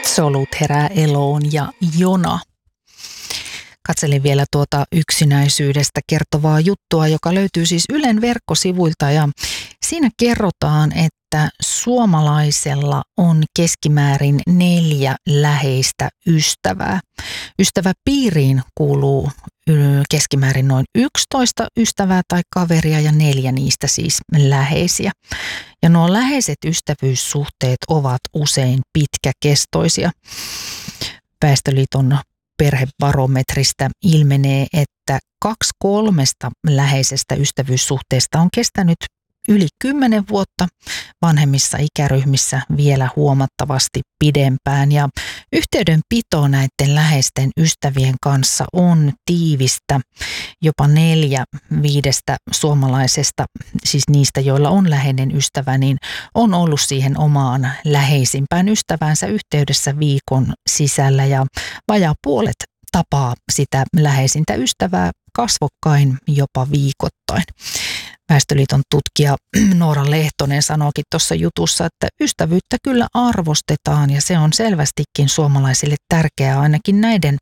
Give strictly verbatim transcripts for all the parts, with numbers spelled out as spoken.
Solut herää eloon ja jona. Katselin vielä tuota yksinäisyydestä kertovaa juttua, joka löytyy siis Ylen verkkosivuilta, ja siinä kerrotaan, että suomalaisella on keskimäärin neljä läheistä ystävää. Ystäväpiiriin kuuluu keskimäärin noin yksitoista ystävää tai kaveria ja neljä niistä siis läheisiä. Ja nuo läheiset ystävyyssuhteet ovat usein pitkäkestoisia. Väestöliiton perhebarometristä ilmenee, että kaksi kolmesta läheisestä ystävyyssuhteesta on kestänyt yli kymmenen vuotta, vanhemmissa ikäryhmissä vielä huomattavasti pidempään. Ja yhteydenpito näiden läheisten ystävien kanssa on tiivistä. Jopa neljä viidestä suomalaisesta, siis niistä, joilla on läheinen ystävä, niin on ollut siihen omaan läheisimpään ystävänsä yhteydessä viikon sisällä, ja vajaa puolet tapaa sitä läheisintä ystävää kasvokkain jopa viikoittain. Väestöliiton tutkija Noora Lehtonen sanookin tuossa jutussa, että ystävyyttä kyllä arvostetaan ja se on selvästikin suomalaisille tärkeää ainakin näiden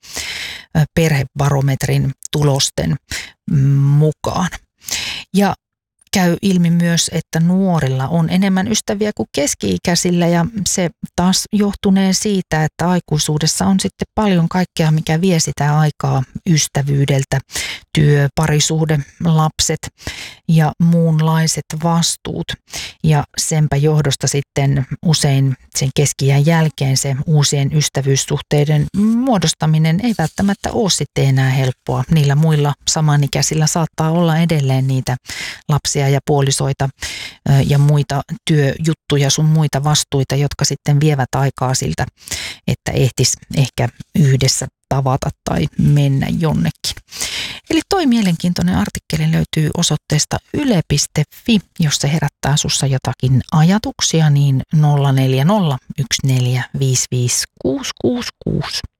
perhebarometrin tulosten mukaan. Ja käy ilmi myös, että nuorilla on enemmän ystäviä kuin keski-ikäisillä, ja se taas johtunee siitä, että aikuisuudessa on sitten paljon kaikkea, mikä vie sitä aikaa ystävyydeltä. Työ, parisuhde, lapset ja muunlaiset vastuut. Ja senpä johdosta sitten usein sen keski-iän jälkeen se uusien ystävyyssuhteiden muodostaminen ei välttämättä ole sitten enää helppoa. Niillä muilla samanikäisillä saattaa olla edelleen niitä lapsia ja puolisoita ja muita työjuttuja sun muita vastuita, jotka sitten vievät aikaa siltä, että ehtis ehkä yhdessä tavata tai mennä jonnekin. Eli toi mielenkiintoinen artikkeli löytyy osoitteesta yle piste fi. Jos se herättää sussa jotakin ajatuksia, niin nolla neljä nolla yksi neljä viisi viisi kuusi kuusi kuusi.